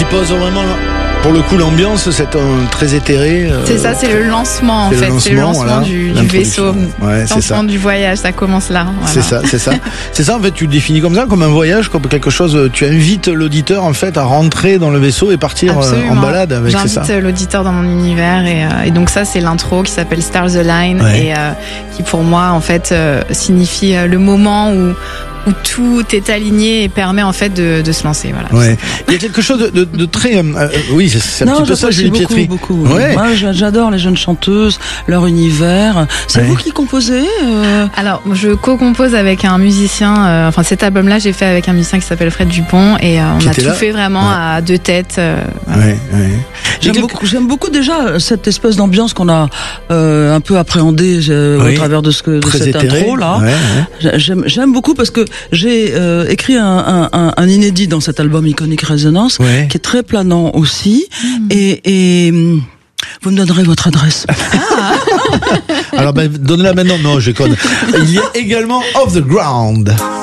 pose vraiment, pour le coup, l'ambiance, c'est très éthéré. C'est ça, c'est le lancement en fait. C'est le lancement voilà, du vaisseau. Ouais, c'est lancement du voyage, ça commence là. Voilà. C'est ça. C'est ça, en fait, tu le définis comme ça, comme un voyage, comme quelque chose. Tu invites l'auditeur, en fait, à rentrer dans le vaisseau et partir en balade avec ça. J'invite l'auditeur dans mon univers et donc ça, c'est l'intro qui s'appelle Stars Align et qui, pour moi, en fait, signifie le moment où tout est aligné et permet en fait de se lancer. Voilà. Ouais. Il y a quelque chose de très... oui, c'est un petit peu ça, Julie Pietri. Beaucoup. Ouais. Moi, j'adore les jeunes chanteuses, leur univers. C'est vous qui composez Alors, je co-compose avec un musicien. Enfin, cet album-là, j'ai fait avec un musicien qui s'appelle Fred Dupont et on a tout fait vraiment à deux têtes. J'aime beaucoup déjà cette espèce d'ambiance qu'on a un peu appréhendée au travers de cette intro là. J'aime beaucoup parce que j'ai écrit un inédit dans cet album Iconic Resonance qui est très planant aussi et vous me donnerez votre adresse. Alors donnez-la maintenant. Non, je connais. Il y a également Off the Ground.